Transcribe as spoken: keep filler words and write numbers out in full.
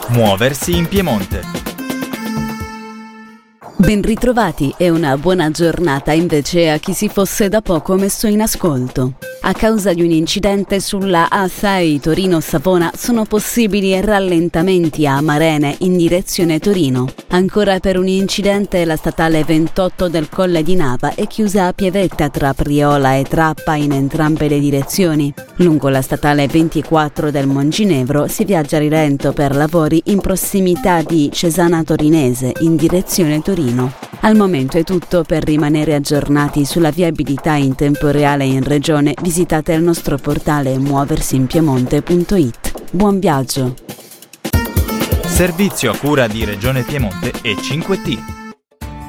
Muoversi in Piemonte. Ben ritrovati e una buona giornata invece a chi si fosse da poco messo in ascolto. A causa di un incidente sulla A sei Torino-Savona sono possibili rallentamenti a Marene in direzione Torino. Ancora per un incidente la statale ventotto del Colle di Nava è chiusa a Pievetta tra Priola e Trappa in entrambe le direzioni. Lungo la statale ventiquattro del Monginevro si viaggia a rilento per lavori in prossimità di Cesana Torinese in direzione Torino. Al momento è tutto. Per rimanere aggiornati sulla viabilità in tempo reale in regione visitate il nostro portale muoversinpiemonte punto it. Buon viaggio! Servizio a cura di Regione Piemonte e cinque T.